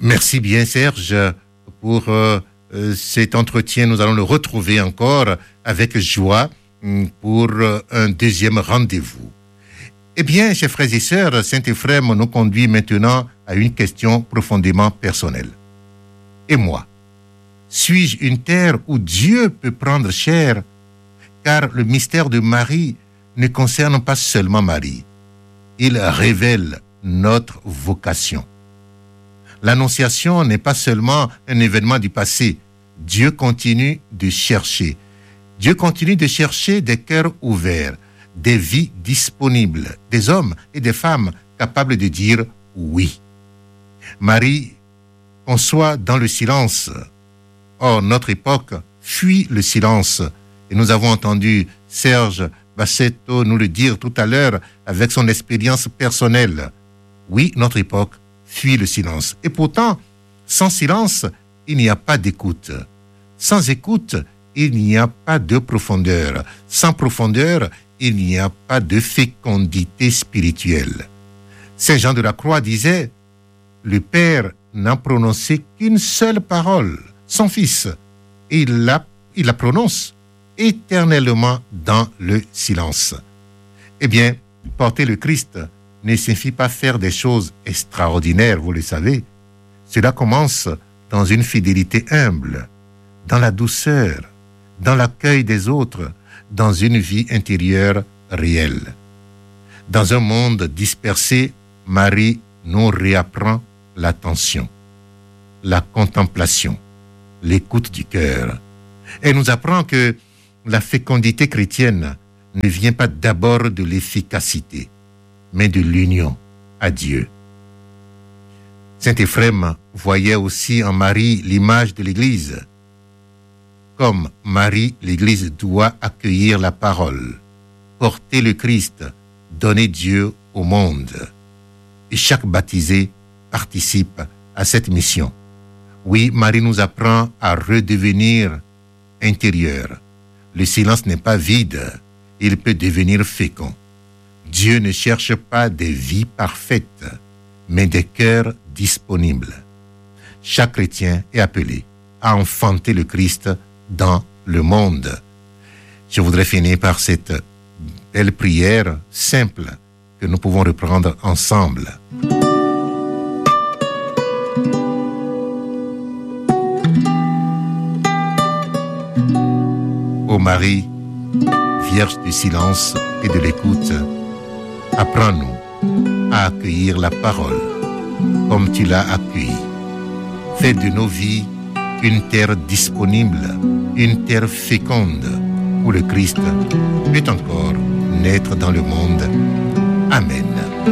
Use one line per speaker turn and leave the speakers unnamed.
Merci bien Serge pour cet entretien. Nous allons le retrouver encore avec joie pour un deuxième rendez-vous. Eh bien, chers frères et sœurs, Saint-Éphrem nous conduit maintenant à une question profondément personnelle. Et moi, suis-je une terre où Dieu peut prendre chair? Car le mystère de Marie ne concerne pas seulement Marie. Il révèle notre vocation. L'Annonciation n'est pas seulement un événement du passé. Dieu continue de chercher. Dieu continue de chercher des cœurs ouverts, des vies disponibles, des hommes et des femmes capables de dire oui. Marie conçoit dans le silence. Or, notre époque fuit le silence. Et nous avons entendu Serge Bassetto nous le dire tout à l'heure avec son expérience personnelle. Oui, notre époque fuit le silence. Et pourtant, sans silence, il n'y a pas d'écoute. Sans écoute, il n'y a pas de profondeur. Sans profondeur, il n'y a pas de fécondité spirituelle. Saint Jean de la Croix disait, « Le Père n'a prononcé qu'une seule parole, son Fils, et il la prononce éternellement dans le silence. » Eh bien, porter le Christ ne signifie pas faire des choses extraordinaires, vous le savez. Cela commence dans une fidélité humble, dans la douceur, dans l'accueil des autres, dans une vie intérieure réelle. Dans un monde dispersé, Marie nous réapprend l'attention, la contemplation, l'écoute du cœur. Elle nous apprend que la fécondité chrétienne ne vient pas d'abord de l'efficacité, mais de l'union à Dieu. Saint-Éphrem voyait aussi en Marie l'image de l'Église. Comme Marie, l'Église doit accueillir la parole, porter le Christ, donner Dieu au monde. Et chaque baptisé participe à cette mission. Oui, Marie nous apprend à redevenir intérieur. Le silence n'est pas vide, il peut devenir fécond. Dieu ne cherche pas des vies parfaites, mais des cœurs disponibles. Chaque chrétien est appelé à enfanter le Christ dans le monde. Je voudrais finir par cette belle prière simple que nous pouvons reprendre ensemble. Ô Marie, Vierge du silence et de l'écoute, apprends-nous à accueillir la parole comme tu l'as accueillie. Fais de nos vies une terre disponible, une terre féconde où le Christ peut encore naître dans le monde. Amen.